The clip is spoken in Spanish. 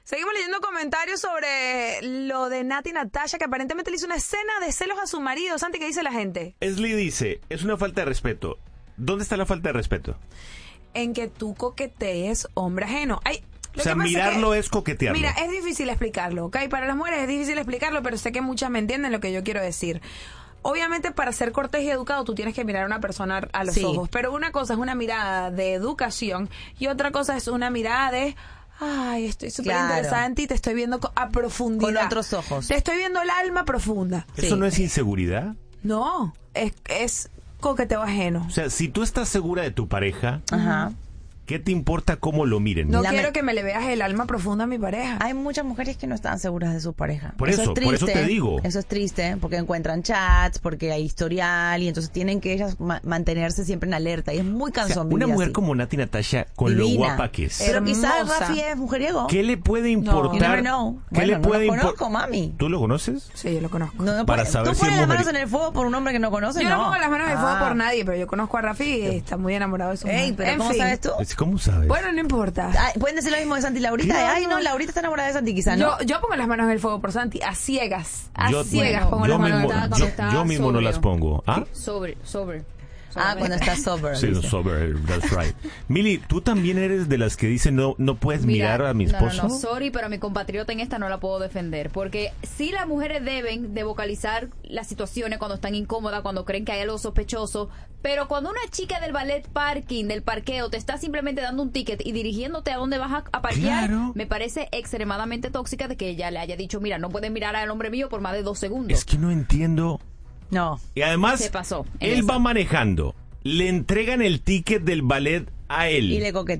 Seguimos leyendo comentarios sobre lo de Nati Natasha, que aparentemente le hizo una escena de celos a su marido. Santi, ¿qué dice la gente? Esli dice, es una falta de respeto. ¿Dónde está la falta de respeto? En que tú coquetees hombre ajeno. O sea, mirarlo es coquetearlo. Mira, es difícil explicarlo, ¿ok? Para las mujeres es difícil explicarlo, pero sé que muchas me entienden lo que yo quiero decir. Obviamente, para ser cortés y educado, tú tienes que mirar a una persona a los ojos. Pero una cosa es una mirada de educación y otra cosa es una mirada de... Ay, estoy súper interesada en ti, te estoy viendo a profundidad. Con otros ojos. Te estoy viendo el alma profunda. ¿Eso no es inseguridad? No, es coqueteo ajeno. O sea, si tú estás segura de tu pareja... ¿Qué te importa cómo lo miren? No quiero que me le veas el alma profunda a mi pareja. Hay muchas mujeres que no están seguras de su pareja. Por eso te digo. Eso es triste, porque encuentran chats, porque hay historial, y entonces tienen que ellas mantenerse siempre en alerta. Y es muy cansón vivir una mujer así. como Nati Natasha, con Divina. lo guapa que es. Pero quizás Rafi es mujeriego. ¿Qué le puede importar? No. ¿Qué Bueno, le puede no lo conozco, mami. ¿Tú lo conoces? Sí, yo lo conozco. Para saber ¿Tú si pones es las manos mujer... en el fuego por un hombre que no conoces? Yo no pongo las manos en el fuego por nadie, pero yo conozco a Rafi y está muy enamorado de su mujer. Pero ¿cómo sabes tú? ¿Cómo sabes? Bueno, no importa. ¿Pueden decir lo mismo de Santi y Laurita? Claro. No, Laurita está enamorada de Santi, quizás, ¿no? Yo pongo las manos en el fuego por Santi, a ciegas. Yo Pongo las manos en el fuego. Yo mismo no las pongo. ¿Ah? Sober. Cuando estás sober. Sí, sober, that's right. Mili, ¿tú también eres de las que dicen no puedes mirar a mi esposo? No, sorry, pero a mi compatriota en esta no la puedo defender, porque sí las mujeres deben de vocalizar las situaciones cuando están incómodas, cuando creen que hay algo sospechoso, pero cuando una chica del ballet parking, del parqueo, te está simplemente dando un ticket y dirigiéndote a dónde vas a parquear, me parece extremadamente tóxica de que ella le haya dicho, mira, no puedes mirar al hombre mío por más de 2 segundos. Es que no entiendo... No. Y además, se pasó él va manejando, le entregan el ticket del ballet a él. Y le coquetea.